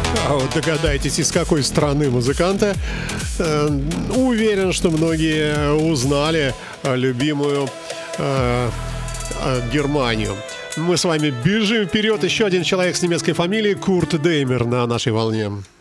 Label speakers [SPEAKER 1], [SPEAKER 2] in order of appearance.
[SPEAKER 1] А вот догадайтесь, из какой страны музыканта. Уверен, что многие узнали любимую Германию. Мы с вами бежим вперед. Еще один человек с немецкой фамилией Курт Деймер на нашей волне.